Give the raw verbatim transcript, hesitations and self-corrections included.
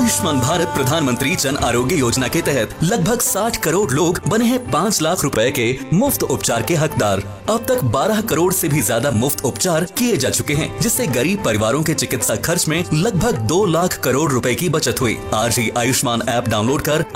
आयुष्मान भारत प्रधानमंत्री जन आरोग्य योजना के तहत लगभग साठ करोड़ लोग बने हैं पाँच लाख रुपए के मुफ्त उपचार के हकदार। अब तक बारह करोड़ से भी ज्यादा मुफ्त उपचार किए जा चुके हैं, जिससे गरीब परिवारों के चिकित्सा खर्च में लगभग दो लाख करोड़ रुपए की बचत हुई। आज ही आयुष्मान ऐप डाउनलोड कर